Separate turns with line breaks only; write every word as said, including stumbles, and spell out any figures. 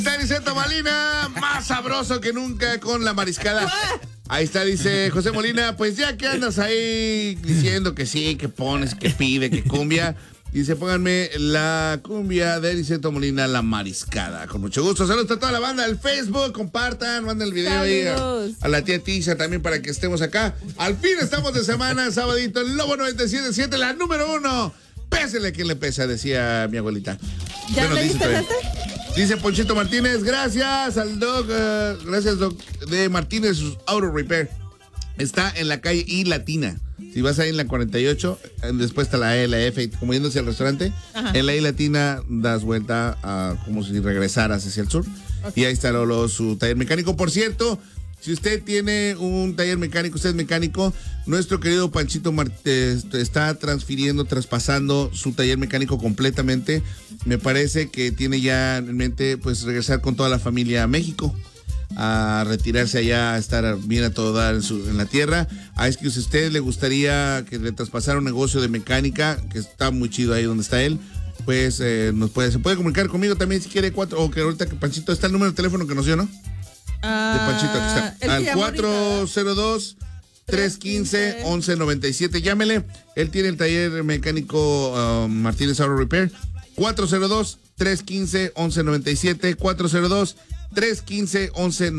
Aniceto Molina, más sabroso que nunca con la mariscada. Ahí está, dice José Molina, pues ya que andas ahí diciendo que sí, que pones, que pide, que cumbia. Dice, pónganme la cumbia de Aniceto Molina, la mariscada. Con mucho gusto. Saludos a toda la banda del Facebook. Compartan, manden el video ahí a, a la tía Tisha también para que estemos acá. Al fin estamos de semana, sabadito, el Lobo noventa y siete punto siete, la número uno. Pésele a quien le pesa, decía mi abuelita.
¿Ya
bueno,
le
dice,
diste este?
Dice Ponchito Martínez, gracias al Doc, uh, gracias Doc de Martínez Auto Repair. Está en la calle I Latina. Si vas ahí en la cuarenta y ocho, después está la E, la F, como yéndose al restaurante, ajá, en la I Latina das vuelta a, como si regresaras hacia el sur. Okay. Y ahí está Lolo, su taller mecánico. Por cierto, si usted tiene un taller mecánico, usted es mecánico, nuestro querido Panchito Martínez está transfiriendo, traspasando su taller mecánico completamente. Me parece que tiene ya en mente pues regresar con toda la familia a México, a retirarse allá, a estar bien a todo dar en, su, en la tierra. A es que si a usted le gustaría que le traspasara un negocio de mecánica, que está muy chido ahí donde está él, pues eh, nos puede, se puede comunicar conmigo también si quiere, cuatro, o que ahorita que Panchito está el número de teléfono que nos dio, ¿no? Uh, de Panchito, aquí está. Al cuatro cero dos, tres uno cinco, once noventa y siete. Llámele. Él tiene el taller mecánico uh, Martínez Auto Repair. cuatro cero dos, tres uno cinco, once noventa y siete. cuatro cero dos, tres uno cinco, once noventa y siete.